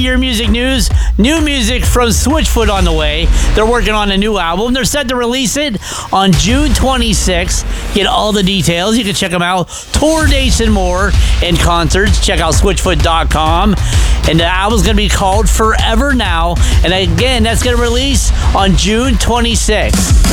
your music news. New music from Switchfoot on the way. They're working on a new album. They're set to release it on June 26th. Get all the details. You can check them out. Tour dates and more and concerts. Check out switchfoot.com. And the album's going to be called Forever Now. And again, that's going to release on June 26th.